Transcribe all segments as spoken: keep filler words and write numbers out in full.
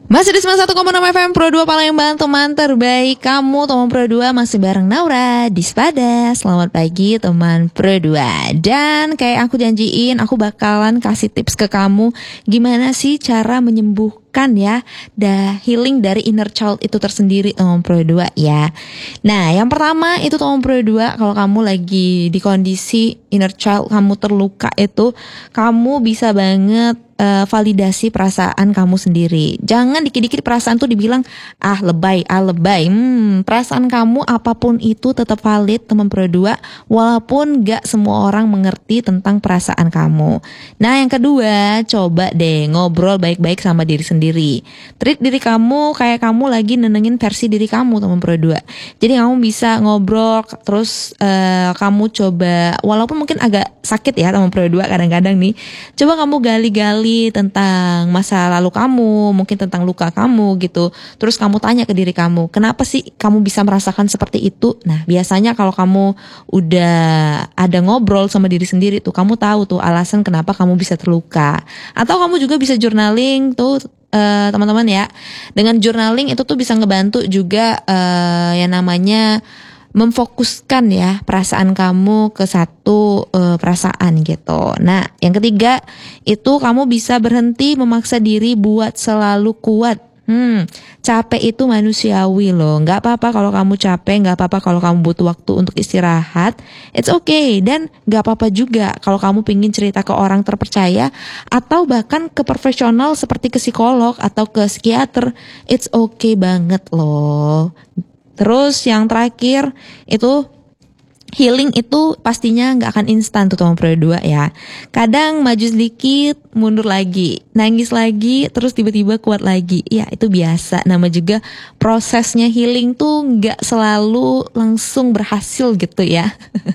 Masih di sembilan puluh satu koma enam F M Pro dua Palembang, teman terbaik kamu. Teman Pro dua masih bareng Naura di Spada. Selamat pagi teman Pro dua. Dan kayak aku janjiin, aku bakalan kasih tips ke kamu gimana sih cara menyembuhkan ya the healing dari inner child itu tersendiri, teman Pro dua ya. Nah, yang pertama itu teman Pro dua, kalau kamu lagi di kondisi inner child kamu terluka itu, kamu bisa banget Uh, validasi perasaan kamu sendiri. Jangan dikit-dikit perasaan tuh dibilang ah lebay, ah lebay. Hmm, perasaan kamu apapun itu tetap valid, teman Pro dua, walaupun gak semua orang mengerti tentang perasaan kamu. Nah, yang kedua, coba deh ngobrol baik-baik sama diri sendiri. Treat diri kamu kayak kamu lagi nenengin versi diri kamu, teman Pro dua. Jadi kamu bisa ngobrol terus uh, kamu coba, walaupun mungkin agak sakit ya teman Pro dua kadang-kadang nih, coba kamu gali-gali tentang masa lalu kamu, mungkin tentang luka kamu gitu. Terus kamu tanya ke diri kamu, kenapa sih kamu bisa merasakan seperti itu? Nah, biasanya kalau kamu udah ada ngobrol sama diri sendiri tuh, kamu tahu tuh alasan kenapa kamu bisa terluka. Atau kamu juga bisa journaling tuh, uh, teman-teman ya. Dengan journaling itu tuh bisa ngebantu juga uh, yang namanya memfokuskan ya perasaan kamu ke satu uh, perasaan gitu. Nah, yang ketiga itu kamu bisa berhenti memaksa diri buat selalu kuat. Hmm, capek itu manusiawi loh. Gak apa-apa kalau kamu capek, gak apa-apa kalau kamu butuh waktu untuk istirahat. It's okay. Dan gak apa-apa juga kalau kamu pingin cerita ke orang terpercaya atau bahkan ke profesional seperti ke psikolog atau ke psikiater. It's okay banget loh. Terus yang terakhir itu healing itu pastinya gak akan instan tuh teman Pro dua ya. Kadang maju sedikit, mundur lagi, nangis lagi, terus tiba-tiba kuat lagi. Ya itu biasa, nama juga prosesnya healing tuh gak selalu langsung berhasil gitu ya.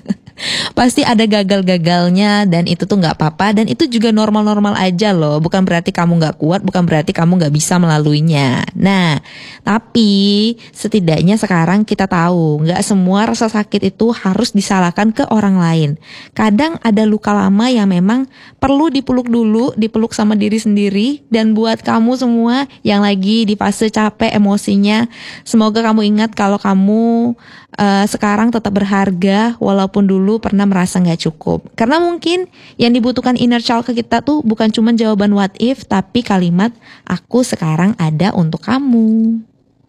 Pasti ada gagal-gagalnya dan itu tuh gak apa-apa. Dan itu juga normal-normal aja loh. Bukan berarti kamu gak kuat, bukan berarti kamu gak bisa melaluinya. Nah, tapi setidaknya sekarang kita tahu gak semua rasa sakit itu harus disalahkan ke orang lain. Kadang ada luka lama yang memang perlu dipeluk dulu, dipeluk sama diri sendiri. Dan buat kamu semua yang lagi di fase capek emosinya, semoga kamu ingat kalau kamu uh, sekarang tetap berharga walaupun dulu Dulu pernah merasa gak cukup. Karena mungkin yang dibutuhkan inner child ke kita tuh bukan cuma jawaban what if, tapi kalimat aku sekarang ada untuk kamu.